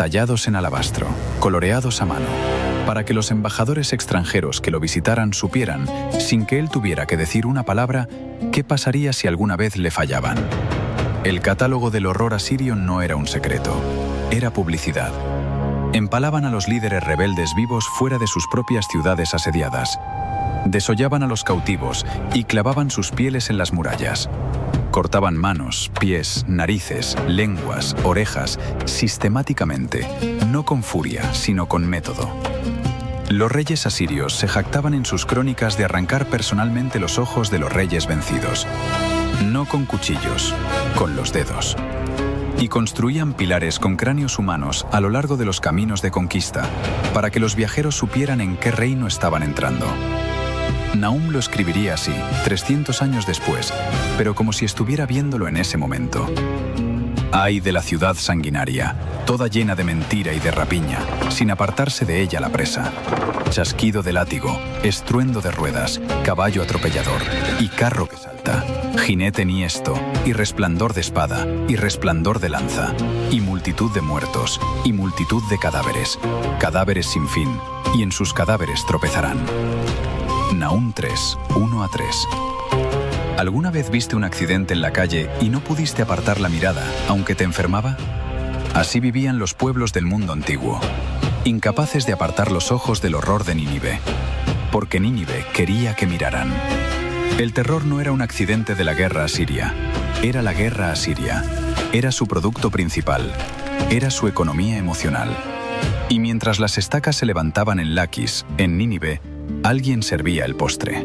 tallados en alabastro, coloreados a mano, para que los embajadores extranjeros que lo visitaran supieran, sin que él tuviera que decir una palabra, qué pasaría si alguna vez le fallaban. El catálogo del horror asirio no era un secreto, era publicidad. Empalaban a los líderes rebeldes vivos fuera de sus propias ciudades asediadas. Desollaban a los cautivos y clavaban sus pieles en las murallas. Cortaban manos, pies, narices, lenguas, orejas, sistemáticamente, no con furia, sino con método. Los reyes asirios se jactaban en sus crónicas de arrancar personalmente los ojos de los reyes vencidos, no con cuchillos, con los dedos. Y construían pilares con cráneos humanos a lo largo de los caminos de conquista, para que los viajeros supieran en qué reino estaban entrando. Nahum lo escribiría así, 300 años después, pero como si estuviera viéndolo en ese momento. ¡Ay de la ciudad sanguinaria, toda llena de mentira y de rapiña, sin apartarse de ella la presa! Chasquido de látigo, estruendo de ruedas, caballo atropellador y carro que salta, jinete niesto y resplandor de espada y resplandor de lanza, y multitud de muertos y multitud de cadáveres, cadáveres sin fin, y en sus cadáveres tropezarán. Nahum 3, 1-3. ¿Alguna vez viste un accidente en la calle y no pudiste apartar la mirada, aunque te enfermaba? Así vivían los pueblos del mundo antiguo, incapaces de apartar los ojos del horror de Nínive, porque Nínive quería que miraran. El terror no era un accidente de la guerra asiria, era la guerra asiria, era su producto principal, era su economía emocional. Y mientras las estacas se levantaban en Laquis, en Nínive, alguien servía el postre.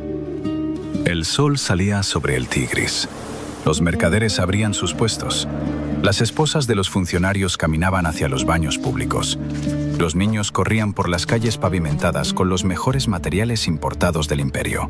El sol salía sobre el Tigris. Los mercaderes abrían sus puestos. Las esposas de los funcionarios caminaban hacia los baños públicos. Los niños corrían por las calles pavimentadas con los mejores materiales importados del imperio.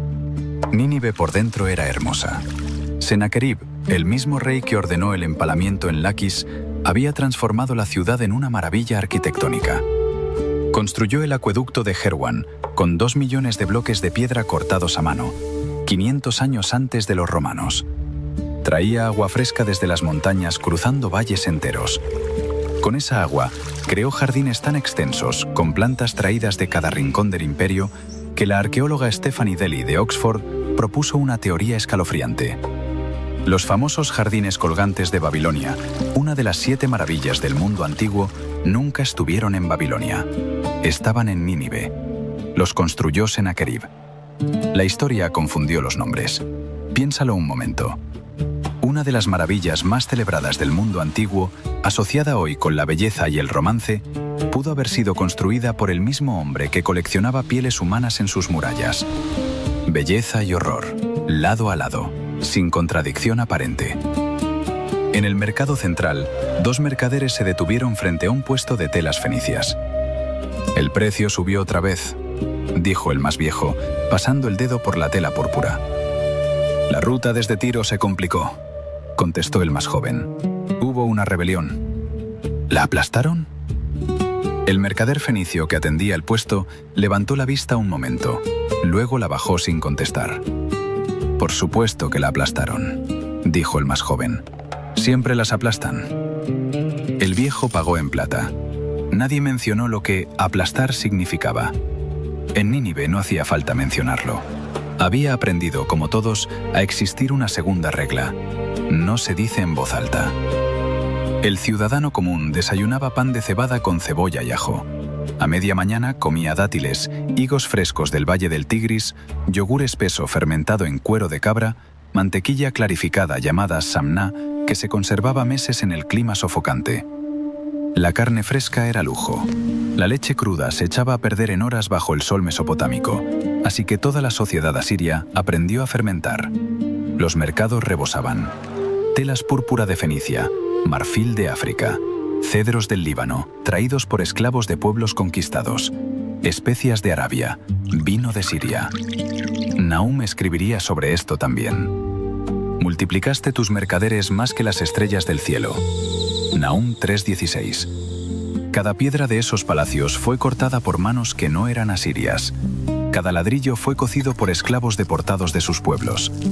Nínive por dentro era hermosa. Sennacherib, el mismo rey que ordenó el empalamiento en Laquis, había transformado la ciudad en una maravilla arquitectónica. Construyó el acueducto de Herwan, con 2 millones de bloques de piedra cortados a mano, 500 años antes de los romanos. Traía agua fresca desde las montañas cruzando valles enteros. Con esa agua, creó jardines tan extensos, con plantas traídas de cada rincón del imperio, que la arqueóloga Stephanie Daly de Oxford propuso una teoría escalofriante. Los famosos jardines colgantes de Babilonia, una de las 7 maravillas del mundo antiguo, nunca estuvieron en Babilonia. Estaban en Nínive. Los construyó Sennacherib. La historia confundió los nombres. Piénsalo un momento. Una de las maravillas más celebradas del mundo antiguo, asociada hoy con la belleza y el romance, pudo haber sido construida por el mismo hombre que coleccionaba pieles humanas en sus murallas. Belleza y horror, lado a lado, sin contradicción aparente. En el mercado central, 2 mercaderes se detuvieron frente a un puesto de telas fenicias. «El precio subió otra vez», dijo el más viejo, pasando el dedo por la tela púrpura. «La ruta desde Tiro se complicó», contestó el más joven. «Hubo una rebelión». «¿La aplastaron?» El mercader fenicio que atendía el puesto levantó la vista un momento, luego la bajó sin contestar. «Por supuesto que la aplastaron», dijo el más joven. «Siempre las aplastan». El viejo pagó en plata. Nadie mencionó lo que aplastar significaba. En Nínive no hacía falta mencionarlo. Había aprendido, como todos, a existir una segunda regla. No se dice en voz alta. El ciudadano común desayunaba pan de cebada con cebolla y ajo. A media mañana comía dátiles, higos frescos del valle del Tigris, yogur espeso fermentado en cuero de cabra, mantequilla clarificada llamada samná, que se conservaba meses en el clima sofocante. La carne fresca era lujo. La leche cruda se echaba a perder en horas bajo el sol mesopotámico, así que toda la sociedad asiria aprendió a fermentar. Los mercados rebosaban. Telas púrpura de Fenicia, marfil de África, cedros del Líbano, traídos por esclavos de pueblos conquistados, especias de Arabia, vino de Siria. Nahum escribiría sobre esto también. Multiplicaste tus mercaderes más que las estrellas del cielo. Nahum 3:16. Cada piedra de esos palacios fue cortada por manos que no eran asirias. Cada ladrillo fue cocido por esclavos deportados de sus pueblos.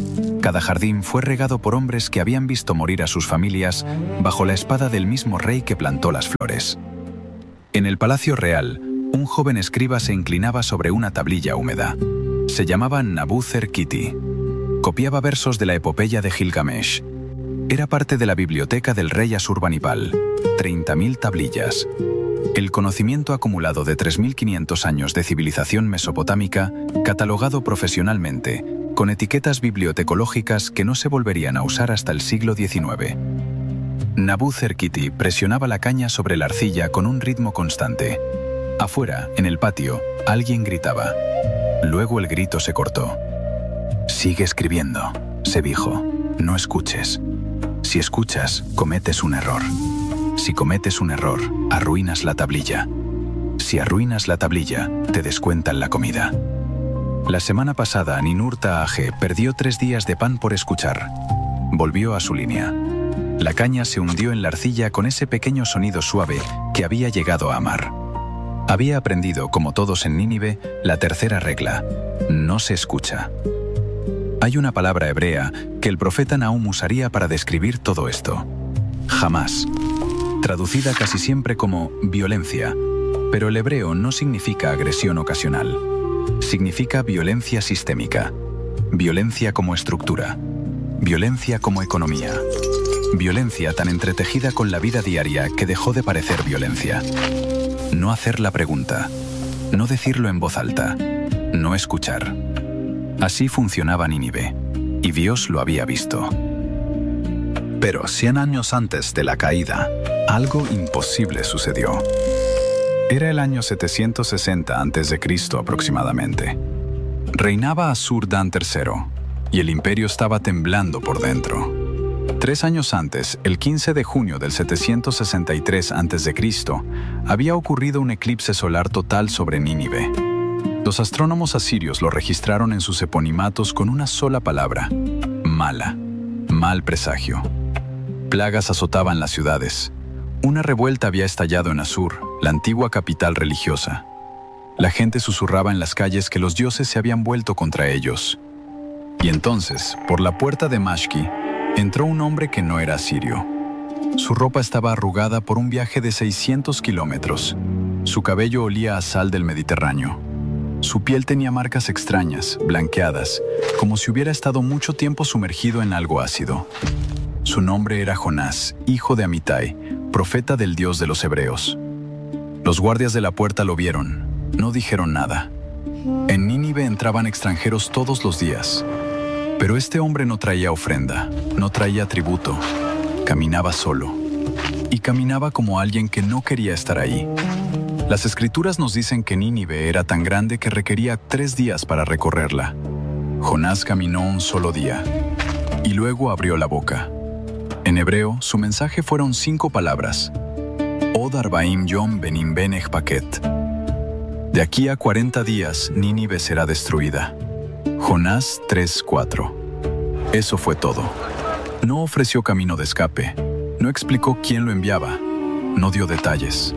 Cada jardín fue regado por hombres que habían visto morir a sus familias bajo la espada del mismo rey que plantó las flores. En el palacio real, un joven escriba se inclinaba sobre una tablilla húmeda. Se llamaba Nabú-Zerkiti. Copiaba versos de la epopeya de Gilgamesh. Era parte de la biblioteca del rey Asurbanipal, 30.000 tablillas. El conocimiento acumulado de 3.500 años de civilización mesopotámica, catalogado profesionalmente, con etiquetas bibliotecológicas que no se volverían a usar hasta el siglo XIX. Nabú-Zerkiti presionaba la caña sobre la arcilla con un ritmo constante. Afuera, en el patio, alguien gritaba. Luego el grito se cortó. «Sigue escribiendo», se dijo. «No escuches. Si escuchas, cometes un error. Si cometes un error, arruinas la tablilla. Si arruinas la tablilla, te descuentan la comida». La semana pasada, Ninurta Age perdió 3 días de pan por escuchar. Volvió a su línea. La caña se hundió en la arcilla con ese pequeño sonido suave que había llegado a amar. Había aprendido, como todos en Nínive, la tercera regla: no se escucha. Hay una palabra hebrea que el profeta Nahum usaría para describir todo esto: jamás, traducida casi siempre como violencia, pero el hebreo no significa agresión ocasional. Significa violencia sistémica, violencia como estructura, violencia como economía, violencia tan entretejida con la vida diaria que dejó de parecer violencia. No hacer la pregunta, no decirlo en voz alta, no escuchar. Así funcionaba Nínive, y Dios lo había visto. Pero 100 años antes de la caída, algo imposible sucedió. Era el año 760 a.C. aproximadamente. Reinaba Asur-Dan III, y el imperio estaba temblando por dentro. 3 años antes, el 15 de junio del 763 a.C., había ocurrido un eclipse solar total sobre Nínive. Los astrónomos asirios lo registraron en sus eponimatos con una sola palabra: mala, mal presagio. Plagas azotaban las ciudades. Una revuelta había estallado en Asur, la antigua capital religiosa. La gente susurraba en las calles que los dioses se habían vuelto contra ellos. Y entonces, por la puerta de Mashki, entró un hombre que no era asirio. Su ropa estaba arrugada por un viaje de 600 kilómetros. Su cabello olía a sal del Mediterráneo. Su piel tenía marcas extrañas, blanqueadas, como si hubiera estado mucho tiempo sumergido en algo ácido. Su nombre era Jonás, hijo de Amitai, profeta del Dios de los hebreos. Los guardias de la puerta lo vieron. No dijeron nada. En Nínive entraban extranjeros todos los días. Pero este hombre no traía ofrenda, no traía tributo. Caminaba solo. Y caminaba como alguien que no quería estar ahí. Las escrituras nos dicen que Nínive era tan grande que requería 3 días para recorrerla. Jonás caminó un solo día. Y luego abrió la boca. En hebreo, su mensaje fueron 5 palabras. Od Arbaim Yom Benim Benech Paket. De aquí a 40 días, Nínive será destruida. Jonás 3:4. Eso fue todo. No ofreció camino de escape. No explicó quién lo enviaba. No dio detalles.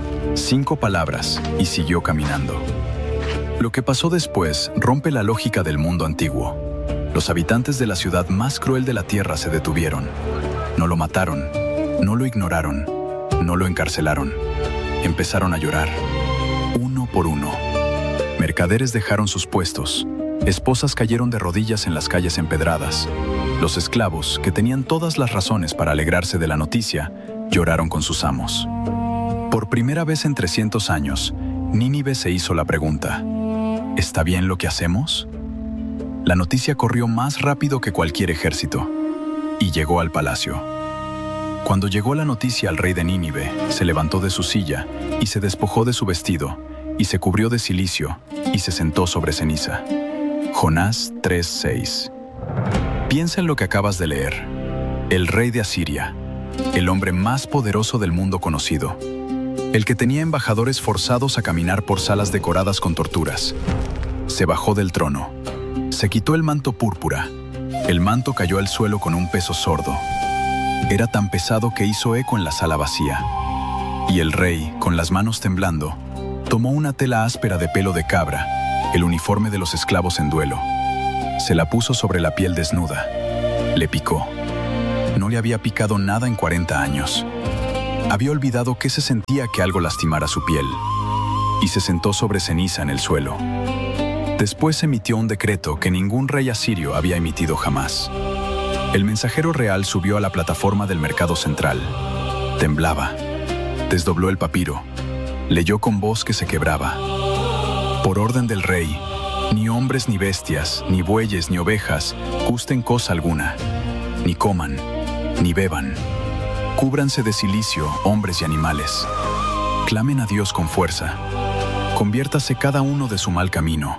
5 palabras y siguió caminando. Lo que pasó después rompe la lógica del mundo antiguo. Los habitantes de la ciudad más cruel de la tierra se detuvieron. No lo mataron, no lo ignoraron, no lo encarcelaron. Empezaron a llorar, uno por uno. Mercaderes dejaron sus puestos. Esposas cayeron de rodillas en las calles empedradas. Los esclavos, que tenían todas las razones para alegrarse de la noticia, lloraron con sus amos. Por primera vez en 300 años, Nínive se hizo la pregunta: ¿está bien lo que hacemos? La noticia corrió más rápido que cualquier ejército y llegó al palacio. Cuando llegó la noticia al rey de Nínive, se levantó de su silla y se despojó de su vestido y se cubrió de cilicio y se sentó sobre ceniza. Jonás 3:6. Piensa en lo que acabas de leer. El rey de Asiria, el hombre más poderoso del mundo conocido, el que tenía embajadores forzados a caminar por salas decoradas con torturas, se bajó del trono, se quitó el manto púrpura. El manto cayó al suelo con un peso sordo. Era tan pesado que hizo eco en la sala vacía. Y el rey, con las manos temblando, tomó una tela áspera de pelo de cabra, el uniforme de los esclavos en duelo. Se la puso sobre la piel desnuda Le picó. No le había picado nada en 40 años. Había olvidado qué se sentía que algo lastimara su piel, y se sentó sobre ceniza en el suelo. Después emitió un decreto que ningún rey asirio había emitido jamás. El mensajero real subió a la plataforma del mercado central. Temblaba. Desdobló el papiro. Leyó con voz que se quebraba. Por orden del rey, ni hombres ni bestias, ni bueyes ni ovejas, gusten cosa alguna, ni coman, ni beban. Cúbranse de cilicio, hombres y animales. Clamen a Dios con fuerza. Conviértase cada uno de su mal camino.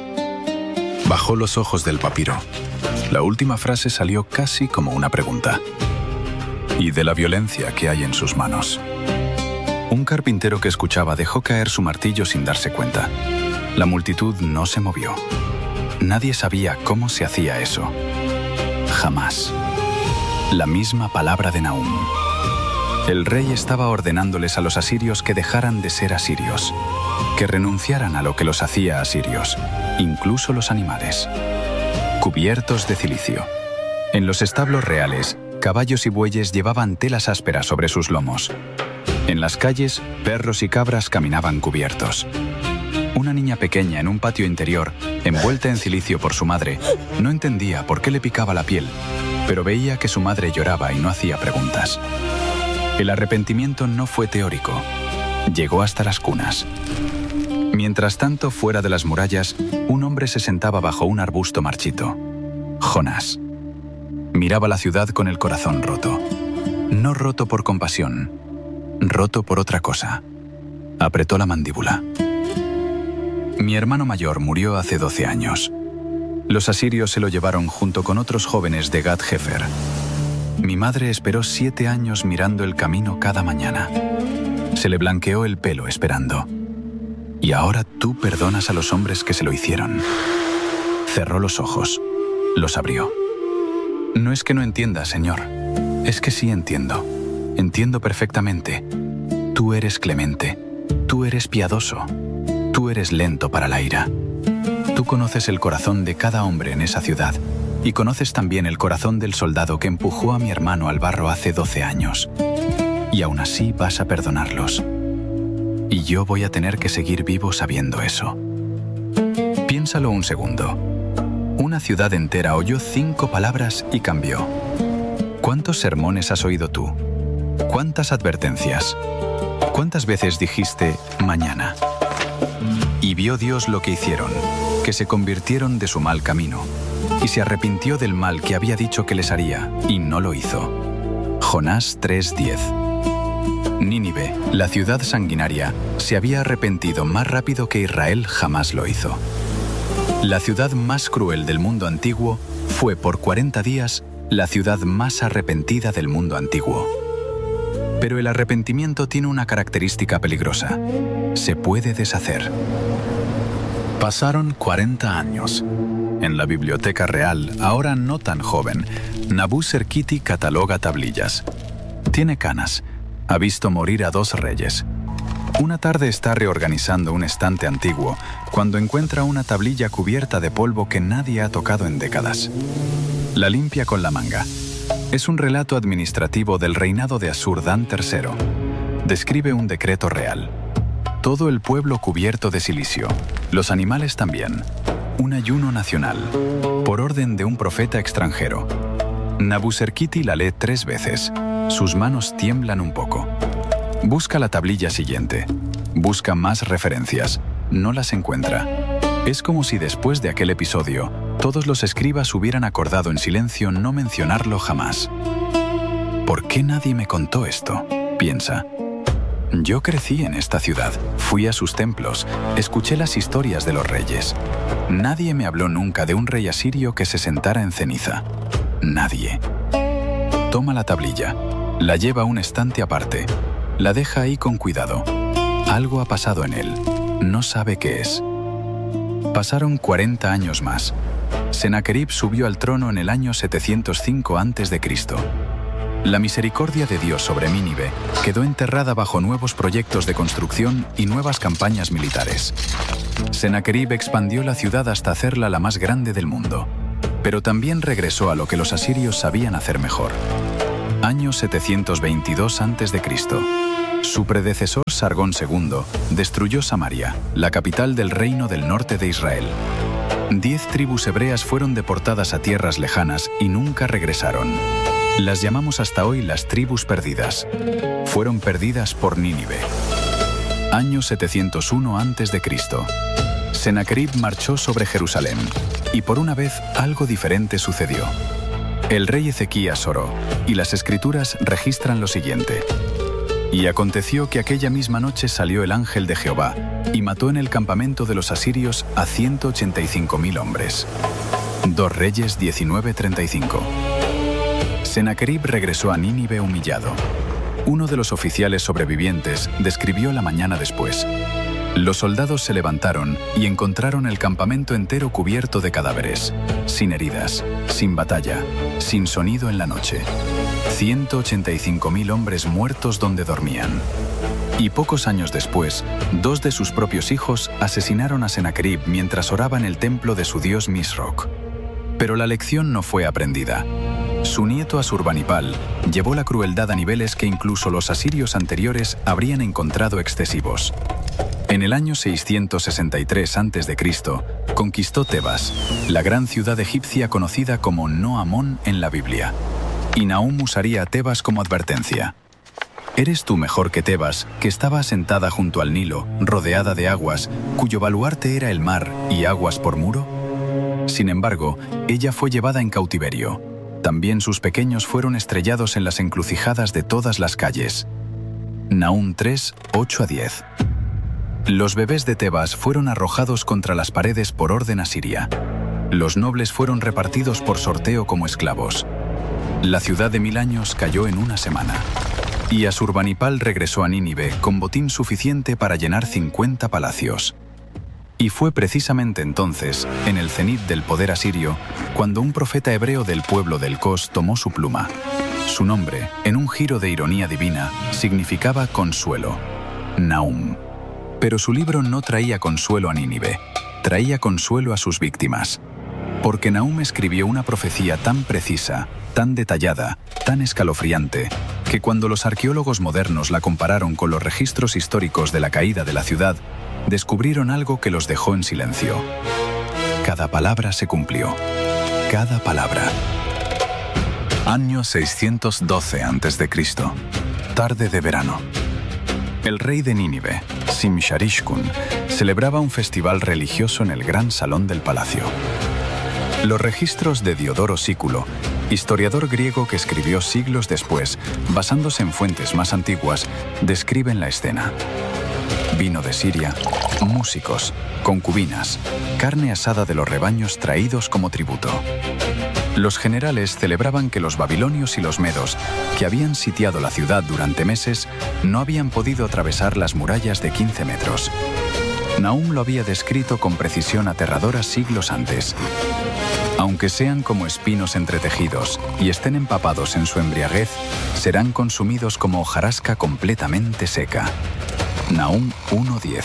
Bajó los ojos del papiro. La última frase salió casi como una pregunta. Y de la violencia que hay en sus manos. Un carpintero que escuchaba dejó caer su martillo sin darse cuenta. La multitud no se movió. Nadie sabía cómo se hacía eso. Jamás. La misma palabra de Nahum. El rey estaba ordenándoles a los asirios que dejaran de ser asirios, que renunciaran a lo que los hacía asirios, incluso los animales. Cubiertos de cilicio. En los establos reales, caballos y bueyes llevaban telas ásperas sobre sus lomos. En las calles, perros y cabras caminaban cubiertos. Una niña pequeña en un patio interior, envuelta en cilicio por su madre, no entendía por qué le picaba la piel, pero veía que su madre lloraba y no hacía preguntas. El arrepentimiento no fue teórico. Llegó hasta las cunas. Mientras tanto, fuera de las murallas, un hombre se sentaba bajo un arbusto marchito. Jonás. Miraba la ciudad con el corazón roto. No roto por compasión, roto por otra cosa. Apretó la mandíbula. Mi hermano mayor murió hace 12 años. Los asirios se lo llevaron junto con otros jóvenes de Gat-Hefer. Mi madre esperó 7 años mirando el camino cada mañana. Se le blanqueó el pelo esperando. Y ahora tú perdonas a los hombres que se lo hicieron. Cerró los ojos. Los abrió. No es que no entienda, Señor. Es que sí entiendo. Entiendo perfectamente. Tú eres clemente. Tú eres piadoso. Tú eres lento para la ira. Tú conoces el corazón de cada hombre en esa ciudad. Y conoces también el corazón del soldado que empujó a mi hermano al barro hace 12 años. Y aún así vas a perdonarlos. Y yo voy a tener que seguir vivo sabiendo eso. Piénsalo un segundo. Una ciudad entera oyó 5 palabras y cambió. ¿Cuántos sermones has oído tú? ¿Cuántas advertencias? ¿Cuántas veces dijiste mañana? Y vio Dios lo que hicieron, que se convirtieron de su mal camino. Y se arrepintió del mal que había dicho que les haría, y no lo hizo. Jonás 3:10. Nínive, la ciudad sanguinaria, se había arrepentido más rápido que Israel jamás lo hizo. La ciudad más cruel del mundo antiguo fue por 40 días la ciudad más arrepentida del mundo antiguo. Pero el arrepentimiento tiene una característica peligrosa. Se puede deshacer. Pasaron 40 años. En la biblioteca real, ahora no tan joven, Nabu-Serkiti cataloga tablillas. Tiene canas. Ha visto morir a 2 reyes. Una tarde está reorganizando un estante antiguo cuando encuentra una tablilla cubierta de polvo que nadie ha tocado en décadas. La limpia con la manga. Es un relato administrativo del reinado de Ashur-dan III. Describe un decreto real. Todo el pueblo cubierto de silicio. Los animales también. Un ayuno nacional. Por orden de un profeta extranjero. Nabu-Serkiti la lee 3 veces. Sus manos tiemblan un poco. Busca la tablilla siguiente. Busca más referencias. No las encuentra. Es como si después de aquel episodio, todos los escribas hubieran acordado en silencio no mencionarlo jamás. ¿Por qué nadie me contó esto?, piensa. Yo crecí en esta ciudad, fui a sus templos, escuché las historias de los reyes. Nadie me habló nunca de un rey asirio que se sentara en ceniza. Nadie. Toma la tablilla, la lleva a un estante aparte, la deja ahí con cuidado. Algo ha pasado en él, no sabe qué es. Pasaron 40 años más. Sennacherib subió al trono en el año 705 a.C. La misericordia de Dios sobre Nínive quedó enterrada bajo nuevos proyectos de construcción y nuevas campañas militares. Sennacherib expandió la ciudad hasta hacerla la más grande del mundo. pero también regresó a lo que los asirios sabían hacer mejor. Año 722 a.C. Su predecesor Sargón II destruyó Samaria, la capital del reino del norte de Israel. 10 tribus hebreas fueron deportadas a tierras lejanas y nunca regresaron. Las llamamos hasta hoy las tribus perdidas. Fueron perdidas por Nínive. Año 701 a.C. Sennacherib marchó sobre Jerusalén, y por una vez algo diferente sucedió. El rey Ezequías oró, y las escrituras registran lo siguiente. Y aconteció que aquella misma noche salió el ángel de Jehová, y mató en el campamento de los asirios a 185.000 hombres. 2 Reyes 19:35. Sennacherib regresó a Nínive humillado. Uno de los oficiales sobrevivientes describió la mañana después. Los soldados se levantaron y encontraron el campamento entero cubierto de cadáveres, sin heridas, sin batalla, sin sonido en la noche. 185.000 hombres muertos donde dormían. Y pocos años después, 2 de sus propios hijos asesinaron a Sennacherib mientras oraba en el templo de su dios Misroc. Pero la lección no fue aprendida. Su nieto Asurbanipal llevó la crueldad a niveles que incluso los asirios anteriores habrían encontrado excesivos. En el año 663 a.C., conquistó Tebas, la gran ciudad egipcia conocida como No Amón en la Biblia. Y Nahum usaría a Tebas como advertencia. ¿Eres tú mejor que Tebas, que estaba asentada junto al Nilo, rodeada de aguas, cuyo baluarte era el mar y aguas por muro? Sin embargo, ella fue llevada en cautiverio. También sus pequeños fueron estrellados en las encrucijadas de todas las calles. Nahum 3, 8-10. Los bebés de Tebas fueron arrojados contra las paredes por orden asiria. Los nobles fueron repartidos por sorteo como esclavos. La ciudad de 1000 años cayó en una semana. Y Asurbanipal regresó a Nínive con botín suficiente para llenar 50 palacios. Y fue precisamente entonces, en el cenit del poder asirio, cuando un profeta hebreo del pueblo del Cos tomó su pluma. Su nombre, en un giro de ironía divina, significaba consuelo, Nahum. Pero su libro no traía consuelo a Nínive, traía consuelo a sus víctimas. Porque Nahum escribió una profecía tan precisa, tan detallada, tan escalofriante, que cuando los arqueólogos modernos la compararon con los registros históricos de la caída de la ciudad, descubrieron algo que los dejó en silencio. Cada palabra se cumplió. Cada palabra. Año 612 a.C. Tarde de verano. El rey de Nínive, Simsharishkun, celebraba un festival religioso en el gran salón del palacio. Los registros de Diodoro Sículo, historiador griego que escribió siglos después, basándose en fuentes más antiguas, describen la escena. Vino de Siria, músicos, concubinas, carne asada de los rebaños traídos como tributo. Los generales celebraban que los babilonios y los medos, que habían sitiado la ciudad durante meses, no habían podido atravesar las murallas de 15 metros. Nahum lo había descrito con precisión aterradora siglos antes. Aunque sean como espinos entretejidos y estén empapados en su embriaguez, serán consumidos como hojarasca completamente seca. Nahum 1:10.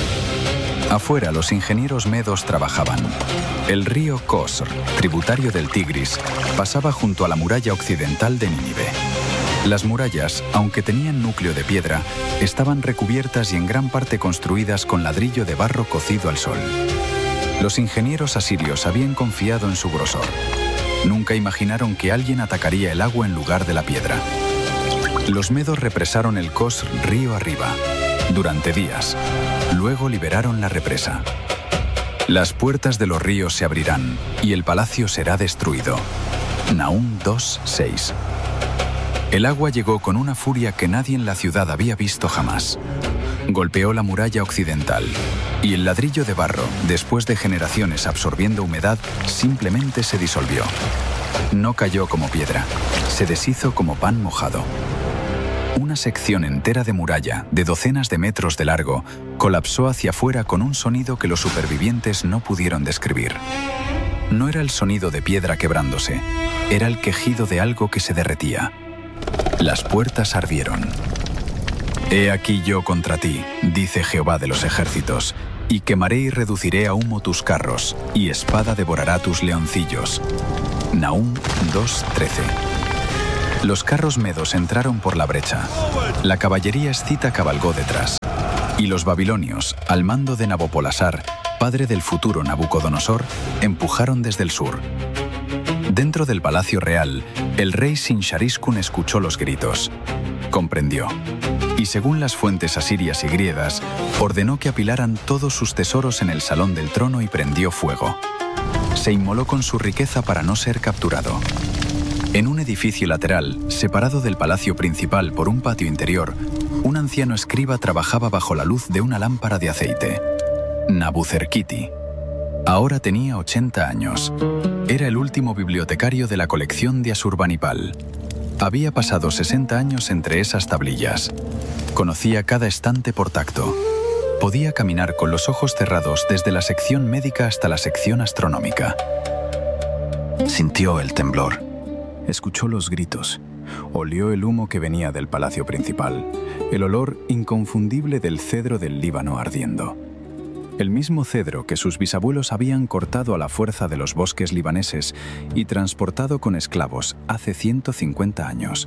Afuera los ingenieros medos trabajaban. El río Kosr, tributario del Tigris, pasaba junto a la muralla occidental de Nínive. Las murallas, aunque tenían núcleo de piedra, estaban recubiertas y en gran parte construidas con ladrillo de barro cocido al sol. Los ingenieros asirios habían confiado en su grosor. Nunca imaginaron que alguien atacaría el agua en lugar de la piedra. Los medos represaron el Kosr río arriba, durante días. Luego liberaron la represa. Las puertas de los ríos se abrirán y el palacio será destruido. Nahum 2:6. El agua llegó con una furia que nadie en la ciudad había visto jamás. Golpeó la muralla occidental y el ladrillo de barro, después de generaciones absorbiendo humedad, simplemente se disolvió. No cayó como piedra, se deshizo como pan mojado. Una sección entera de muralla, de docenas de metros de largo, colapsó hacia afuera con un sonido que los supervivientes no pudieron describir. No era el sonido de piedra quebrándose, era el quejido de algo que se derretía. Las puertas ardieron. He aquí yo contra ti, dice Jehová de los ejércitos, y quemaré y reduciré a humo tus carros, y espada devorará tus leoncillos. Nahum 2:13. Los carros medos entraron por la brecha. La caballería escita cabalgó detrás. Y los babilonios, al mando de Nabopolassar, padre del futuro Nabucodonosor, empujaron desde el sur. Dentro del palacio real, el rey Sinsharishkun escuchó los gritos. Comprendió. Y según las fuentes asirias y griegas, ordenó que apilaran todos sus tesoros en el salón del trono y prendió fuego. Se inmoló con su riqueza para no ser capturado. En un edificio lateral, separado del palacio principal por un patio interior, un anciano escriba trabajaba bajo la luz de una lámpara de aceite. Nabuzerkiti. Ahora tenía 80 años. Era el último bibliotecario de la colección de Asurbanipal. Había pasado 60 años entre esas tablillas. Conocía cada estante por tacto. Podía caminar con los ojos cerrados desde la sección médica hasta la sección astronómica. Sintió el temblor. Escuchó los gritos. Olió el humo que venía del palacio principal, el olor inconfundible del cedro del Líbano ardiendo. El mismo cedro que sus bisabuelos habían cortado a la fuerza de los bosques libaneses y transportado con esclavos hace 150 años.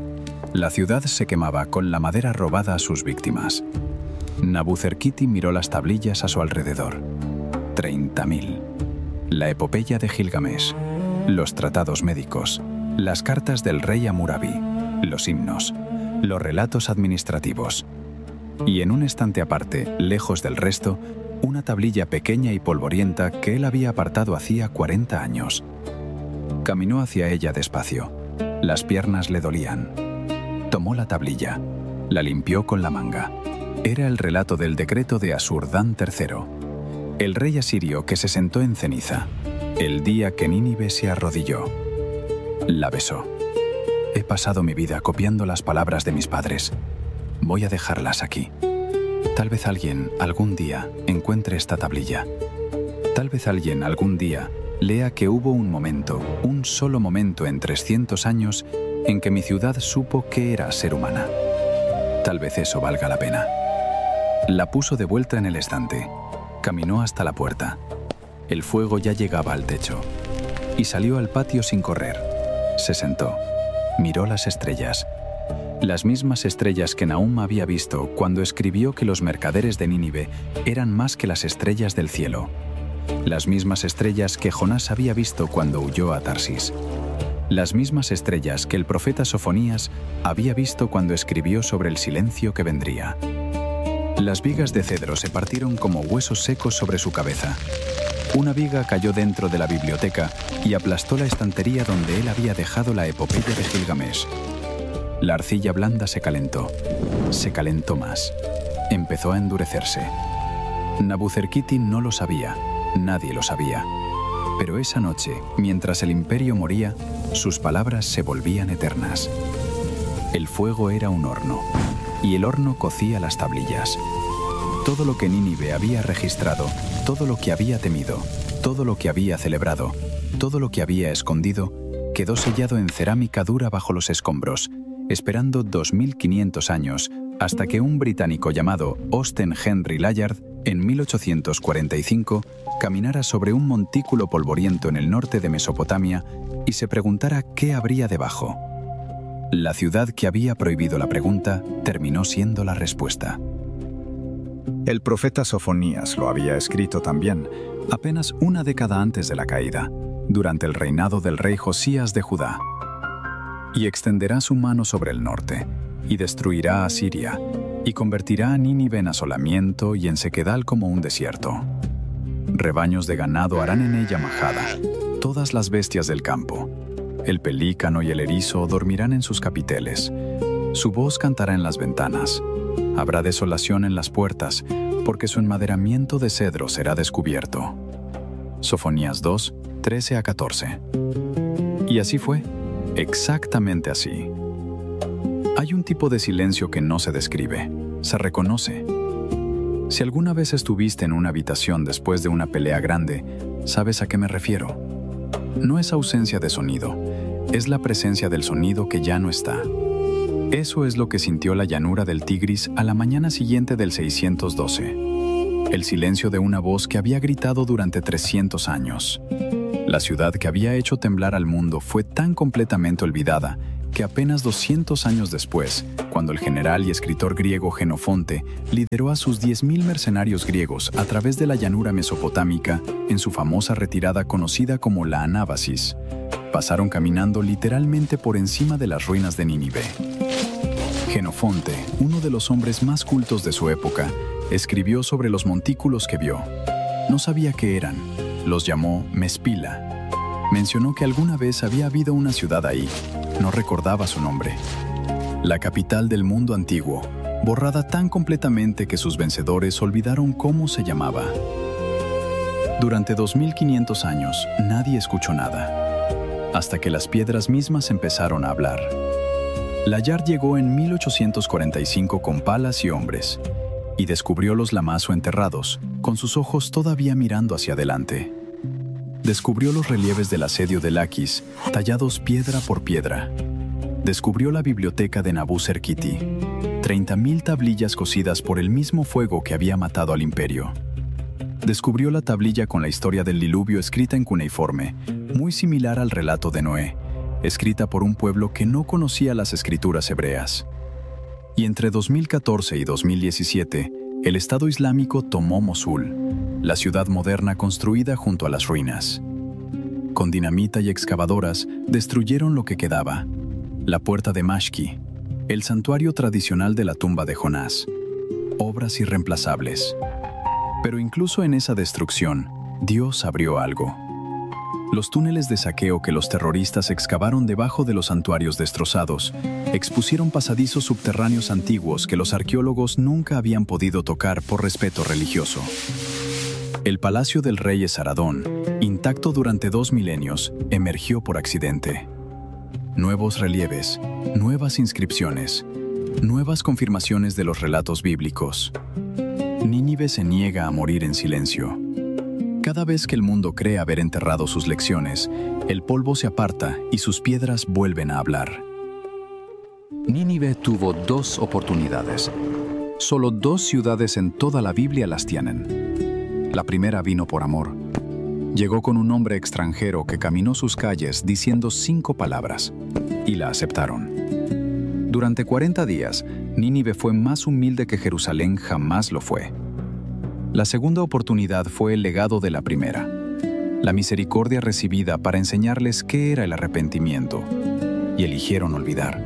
La ciudad se quemaba con la madera robada a sus víctimas. Nabuzerkiti miró las tablillas a su alrededor. 30.000. La epopeya de Gilgamesh, los tratados médicos, las cartas del rey Hammurabi, los himnos, los relatos administrativos. Y en un estante aparte, lejos del resto, una tablilla pequeña y polvorienta que él había apartado hacía 40 años. Caminó hacia ella despacio. Las piernas le dolían. Tomó la tablilla. La limpió con la manga. Era el relato del decreto de Asurdán III, el rey asirio que se sentó en ceniza, el día que Nínive se arrodilló. La besó. He pasado mi vida copiando las palabras de mis padres. Voy a dejarlas aquí. Tal vez alguien, algún día, encuentre esta tablilla. Tal vez alguien, algún día, lea que hubo un momento, un solo momento en 300 años, en que mi ciudad supo qué era ser humana. Tal vez eso valga la pena. La puso de vuelta en el estante. Caminó hasta la puerta. El fuego ya llegaba al techo. Y salió al patio sin correr. Se sentó. Miró las estrellas. Las mismas estrellas que Nahum había visto cuando escribió que los mercaderes de Nínive eran más que las estrellas del cielo. Las mismas estrellas que Jonás había visto cuando huyó a Tarsis. Las mismas estrellas que el profeta Sofonías había visto cuando escribió sobre el silencio que vendría. Las vigas de cedro se partieron como huesos secos sobre su cabeza. Una viga cayó dentro de la biblioteca y aplastó la estantería donde él había dejado la epopeya de Gilgamesh. La arcilla blanda se calentó más. Empezó a endurecerse. Nabuzerkiti no lo sabía, nadie lo sabía. Pero esa noche, mientras el imperio moría, sus palabras se volvían eternas. El fuego era un horno, y el horno cocía las tablillas. Todo lo que Nínive había registrado, todo lo que había temido, todo lo que había celebrado, todo lo que había escondido, quedó sellado en cerámica dura bajo los escombros, esperando 2500 años hasta que un británico llamado Austen Henry Layard, en 1845, caminara sobre un montículo polvoriento en el norte de Mesopotamia y se preguntara qué habría debajo. La ciudad que había prohibido la pregunta terminó siendo la respuesta. El profeta Sofonías lo había escrito también, apenas una década antes de la caída, durante el reinado del rey Josías de Judá. Y extenderá su mano sobre el norte, y destruirá a Siria, y convertirá a Nínive en asolamiento y en sequedal como un desierto. Rebaños de ganado harán en ella majada, todas las bestias del campo. El pelícano y el erizo dormirán en sus capiteles. Su voz cantará en las ventanas. Habrá desolación en las puertas, porque su enmaderamiento de cedro será descubierto. Sofonías 2, 13-14. Y así fue, exactamente así. Hay un tipo de silencio que no se describe, se reconoce. Si alguna vez estuviste en una habitación después de una pelea grande, sabes a qué me refiero. No es ausencia de sonido, es la presencia del sonido que ya no está. Eso es lo que sintió la llanura del Tigris a la mañana siguiente del 612. el silencio de una voz que había gritado durante 300 años. La ciudad que había hecho temblar al mundo fue tan completamente olvidada que apenas 200 años después, cuando el general y escritor griego Jenofonte lideró a sus 10.000 mercenarios griegos a través de la llanura mesopotámica en su famosa retirada conocida como la Anábasis, pasaron caminando literalmente por encima de las ruinas de Nínive. Jenofonte, uno de los hombres más cultos de su época, escribió sobre los montículos que vio. No sabía qué eran, los llamó Mespila. Mencionó que alguna vez había habido una ciudad ahí, no recordaba su nombre. La capital del mundo antiguo, borrada tan completamente que sus vencedores olvidaron cómo se llamaba. Durante 2500 años, nadie escuchó nada, hasta que las piedras mismas empezaron a hablar. Layard llegó en 1845 con palas y hombres, y descubrió los Lamazo enterrados, con sus ojos todavía mirando hacia adelante. Descubrió los relieves del asedio de Laquis, tallados piedra por piedra. Descubrió la biblioteca de Nabú-Serkiti, 30.000 tablillas cocidas por el mismo fuego que había matado al imperio. Descubrió la tablilla con la historia del diluvio escrita en cuneiforme, muy similar al relato de Noé, escrita por un pueblo que no conocía las escrituras hebreas. Y entre 2014 y 2017, el Estado Islámico tomó Mosul, la ciudad moderna construida junto a las ruinas. Con dinamita y excavadoras destruyeron lo que quedaba: la puerta de Mashki, el santuario tradicional de la tumba de Jonás, obras irreemplazables. Pero incluso en esa destrucción, Dios abrió algo. Los túneles de saqueo que los terroristas excavaron debajo de los santuarios destrozados expusieron pasadizos subterráneos antiguos que los arqueólogos nunca habían podido tocar por respeto religioso. El palacio del rey Esaradón, intacto durante 2 milenios, emergió por accidente. Nuevos relieves, nuevas inscripciones, nuevas confirmaciones de los relatos bíblicos. Nínive se niega a morir en silencio. Cada vez que el mundo cree haber enterrado sus lecciones, el polvo se aparta y sus piedras vuelven a hablar. Nínive tuvo 2 oportunidades. Solo 2 ciudades en toda la Biblia las tienen. La primera vino por amor. Llegó con un hombre extranjero que caminó sus calles diciendo 5 palabras, y la aceptaron. Durante 40 días, Nínive fue más humilde que Jerusalén jamás lo fue. La segunda oportunidad fue el legado de la primera, la misericordia recibida para enseñarles qué era el arrepentimiento, y eligieron olvidar.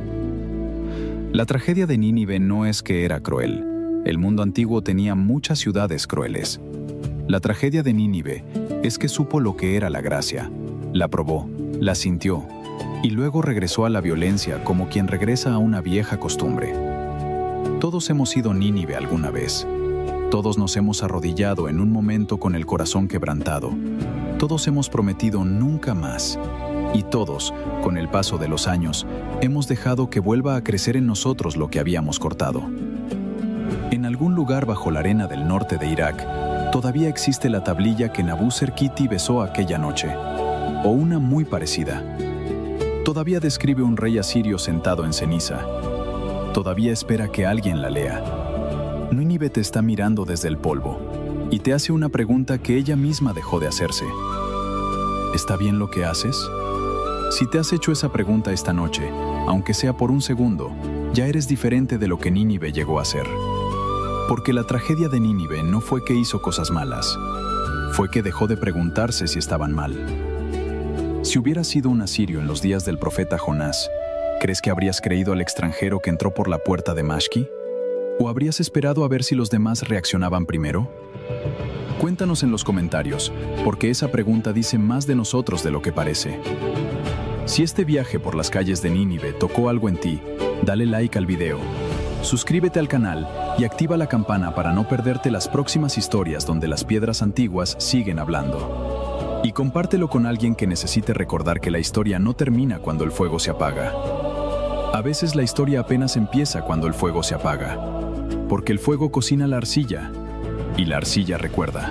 La tragedia de Nínive no es que era cruel. El mundo antiguo tenía muchas ciudades crueles. La tragedia de Nínive es que supo lo que era la gracia, la probó, la sintió, y luego regresó a la violencia como quien regresa a una vieja costumbre. Todos hemos sido Nínive alguna vez. Todos nos hemos arrodillado en un momento con el corazón quebrantado. Todos hemos prometido nunca más. Y todos, con el paso de los años, hemos dejado que vuelva a crecer en nosotros lo que habíamos cortado. En algún lugar bajo la arena del norte de Irak, todavía existe la tablilla que Nabú-Serkiti besó aquella noche, o una muy parecida. Todavía describe un rey asirio sentado en ceniza. Todavía espera que alguien la lea. Nínive te está mirando desde el polvo y te hace una pregunta que ella misma dejó de hacerse. ¿Está bien lo que haces? Si te has hecho esa pregunta esta noche, aunque sea por un segundo, ya eres diferente de lo que Nínive llegó a ser. Porque la tragedia de Nínive no fue que hizo cosas malas, fue que dejó de preguntarse si estaban mal. Si hubieras sido un asirio en los días del profeta Jonás, ¿crees que habrías creído al extranjero que entró por la puerta de Mashki? ¿O habrías esperado a ver si los demás reaccionaban primero? Cuéntanos en los comentarios, porque esa pregunta dice más de nosotros de lo que parece. Si este viaje por las calles de Nínive tocó algo en ti, dale like al video, suscríbete al canal y activa la campana para no perderte las próximas historias donde las piedras antiguas siguen hablando. Y compártelo con alguien que necesite recordar que la historia no termina cuando el fuego se apaga. A veces la historia apenas empieza cuando el fuego se apaga, porque el fuego cocina la arcilla, y la arcilla recuerda.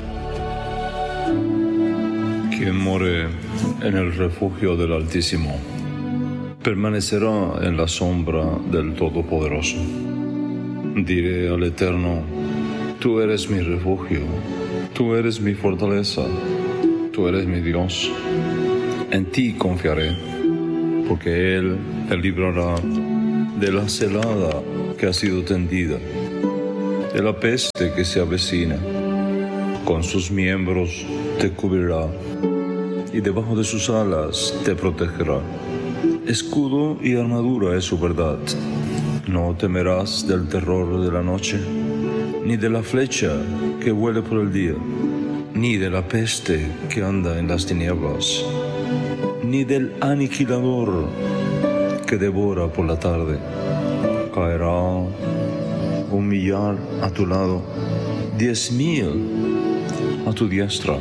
Quien more en el refugio del Altísimo permanecerá en la sombra del Todopoderoso. Diré al Eterno, tú eres mi refugio, tú eres mi fortaleza, tú eres mi Dios. En ti confiaré, porque Él te librará de la celada que ha sido tendida, de la peste que se avecina. Con sus miembros te cubrirá y debajo de sus alas te protegerá. Escudo y armadura es su verdad. No temerás del terror de la noche, ni de la flecha que vuele por el día, ni de la peste que anda en las tinieblas, ni del aniquilador que devora por la tarde. Caerá 1,000,000 a tu lado, 10,000 a tu diestra,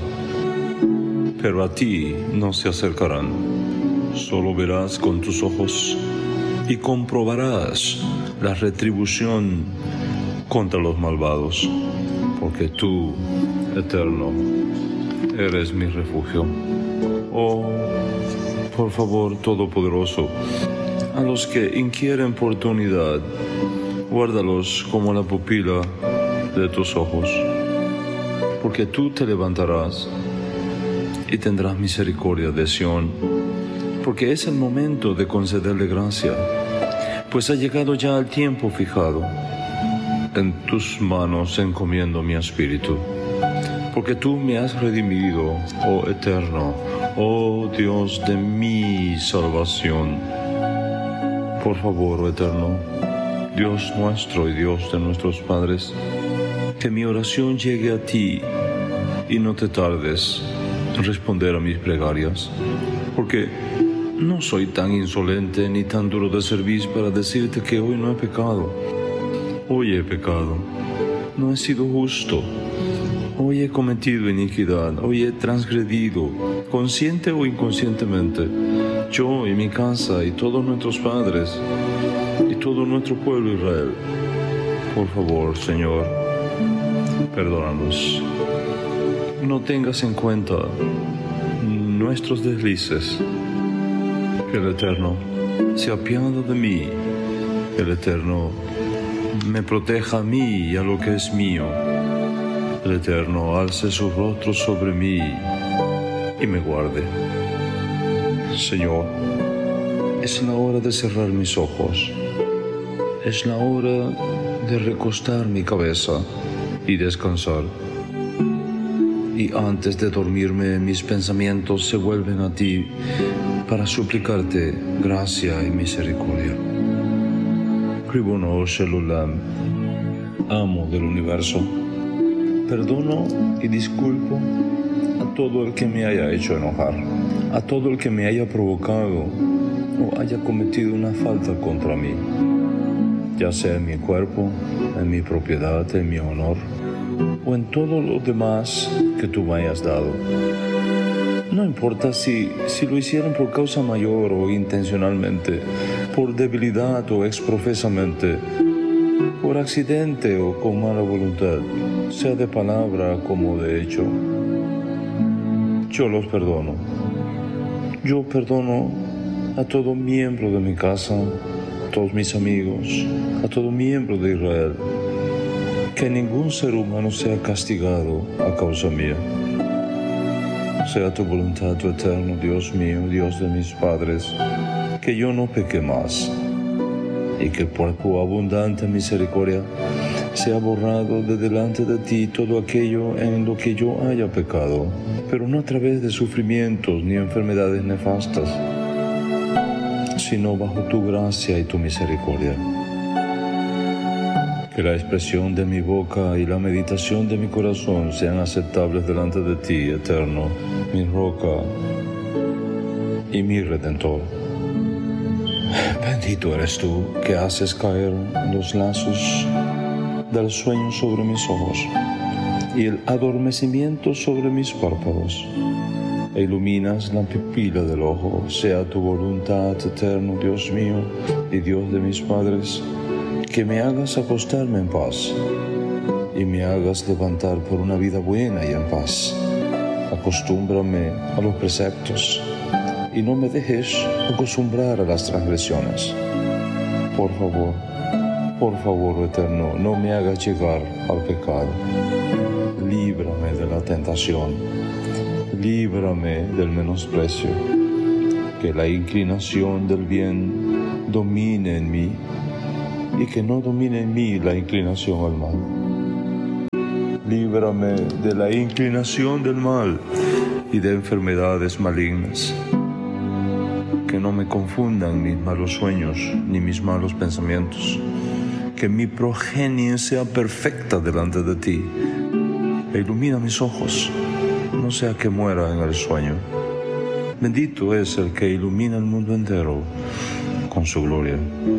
pero a ti no se acercarán. Solo verás con tus ojos y comprobarás la retribución contra los malvados, porque tú, Eterno, eres mi refugio. Oh, por favor, Todopoderoso, a los que inquieren por tu unidad, guárdalos como la pupila de tus ojos, porque tú te levantarás y tendrás misericordia de Sión, porque es el momento de concederle gracia, pues ha llegado ya el tiempo fijado. En tus manos encomiendo mi espíritu, porque tú me has redimido, oh Eterno, oh Dios de mi salvación. Por favor, oh Eterno, Dios nuestro y Dios de nuestros padres, que mi oración llegue a ti y no te tardes en responder a mis plegarias, porque no soy tan insolente ni tan duro de cerviz para decirte que hoy no he pecado. Hoy he pecado, no he sido justo. Hoy he cometido iniquidad, hoy he transgredido, consciente o inconscientemente, yo y mi casa y todos nuestros padres y todo nuestro pueblo Israel. Por favor, Señor, perdónanos. No tengas en cuenta nuestros deslices. Que el Eterno se apiade de mí, que el Eterno me proteja a mí y a lo que es mío. El Eterno alce su rostro sobre mí y me guarde. Señor, es la hora de cerrar mis ojos. Es la hora de recostar mi cabeza y descansar. Y antes de dormirme, mis pensamientos se vuelven a ti para suplicarte gracia y misericordia. Ribono Shelulam, amo del universo, perdono y disculpo a todo el que me haya hecho enojar, a todo el que me haya provocado o haya cometido una falta contra mí, ya sea en mi cuerpo, en mi propiedad, en mi honor o en todo lo demás que tú me hayas dado. No importa si lo hicieron por causa mayor o intencionalmente, por debilidad o exprofesamente, por accidente o con mala voluntad, sea de palabra como de hecho. Yo los perdono. Yo perdono a todo miembro de mi casa, a todos mis amigos, a todo miembro de Israel. Que ningún ser humano sea castigado a causa mía. Sea tu voluntad, tu eterno Dios mío, Dios de mis padres, que yo no peque más, y que por tu abundante misericordia sea borrado de delante de ti todo aquello en lo que yo haya pecado, pero no a través de sufrimientos ni enfermedades nefastas, sino bajo tu gracia y tu misericordia. Que la expresión de mi boca y la meditación de mi corazón sean aceptables delante de ti, Eterno, mi roca y mi Redentor. Bendito eres tú que haces caer los lazos del sueño sobre mis ojos y el adormecimiento sobre mis párpados, e iluminas la pupila del ojo. Sea tu voluntad, Eterno Dios mío y Dios de mis padres, que me hagas acostarme en paz y me hagas levantar por una vida buena y en paz. Acostúmbrame a los preceptos y no me dejes acostumbrar a las transgresiones. Por favor, Por favor, Eterno, no me hagas llegar al pecado. Líbrame de la tentación. Líbrame del menosprecio. Que la inclinación del bien domine en mí y que no domine en mí la inclinación al mal. Líbrame de la inclinación del mal y de enfermedades malignas. Que no me confundan mis malos sueños ni mis malos pensamientos. Que mi progenie sea perfecta delante de ti. E ilumina mis ojos, no sea que muera en el sueño. Bendito es el que ilumina el mundo entero con su gloria.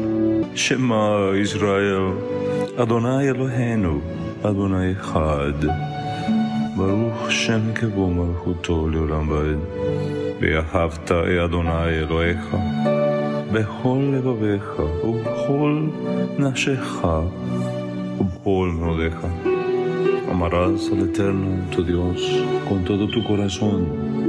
Shema Israel, Adonai Eloheinu, Adonai Echad. Baruch Shem Kevo Malchuto Leolam Vaed. Ve'ahavta e Adonai Elohecha, bechol levavecha, ubechol nafshecha, ubechol meodecha. Amarás al Eterno, tu Dios, con todo tu corazón,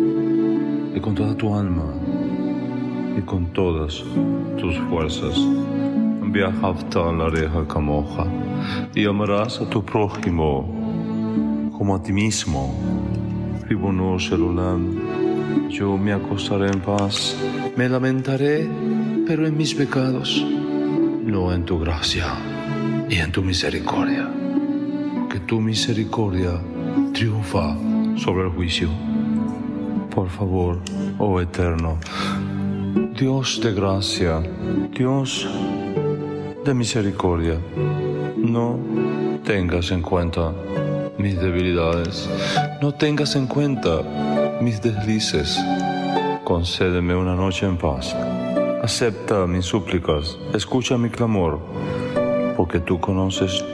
y con toda tu alma, y con todas tus fuerzas. Ve'ahavta lareja kamoja, y amarás a tu prójimo como a ti mismo. Ribono shel olam. Yo me acostaré en paz, me lamentaré, pero en mis pecados, no en tu gracia y en tu misericordia. Que tu misericordia triunfa sobre el juicio. Por favor, oh Eterno, Dios de gracia, Dios de misericordia, no tengas en cuenta mis debilidades, no tengas en cuenta mis deslices. Concédeme una noche en paz. Acepta mis súplicas, escucha mi clamor, porque tú conoces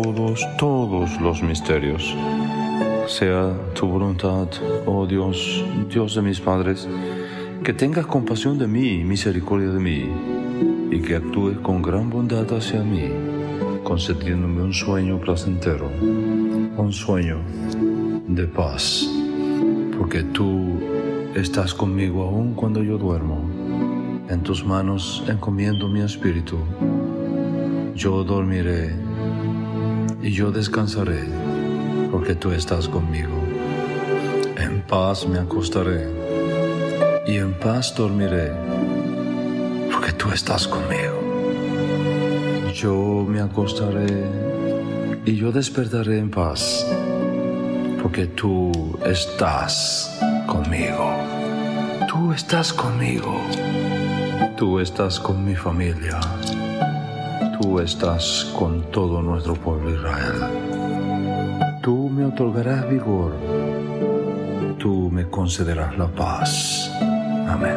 todos los misterios. Sea tu voluntad, oh Dios, Dios de mis padres, que tengas compasión de mí y misericordia de mí, y que actúes con gran bondad hacia mí, concediéndome un sueño placentero, un sueño de paz. Porque tú estás conmigo aún cuando yo duermo. En tus manos encomiendo mi espíritu. Yo dormiré y yo descansaré, porque tú estás conmigo. En paz me acostaré y en paz dormiré, porque tú estás conmigo. Yo me acostaré y yo despertaré en paz, porque tú estás conmigo. Tú estás conmigo. Tú estás con mi familia. Tú estás con todo nuestro pueblo Israel. Tú me otorgarás vigor. Tú me concederás la paz. Amén.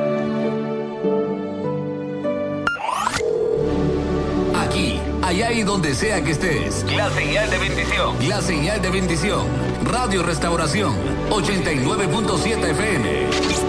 Aquí, allá y donde sea que estés. La señal de bendición. La señal de bendición. Radio Restauración 89.7 FM.